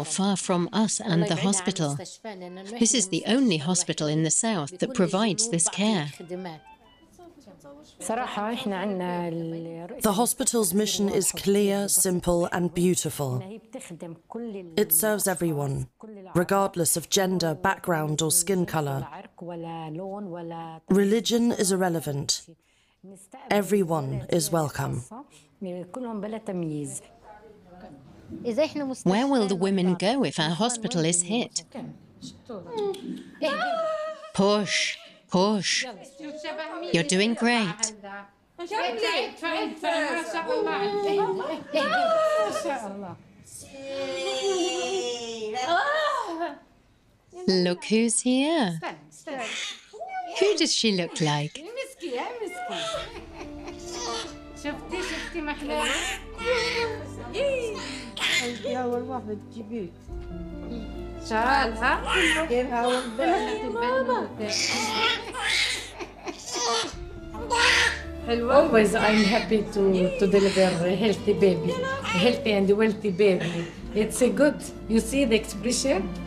more far from us and the hospital. This is the only hospital in the south that provides this care. The hospital's mission is clear, simple, and beautiful. It serves everyone, regardless of gender, background, or skin color. Religion is irrelevant. Everyone is welcome. Where will the women go if our hospital is hit? Push, push. You're doing great. Look who's here. Who does she look like? Always I'm happy to deliver a healthy baby, a healthy and wealthy baby. It's a good, you see the expression?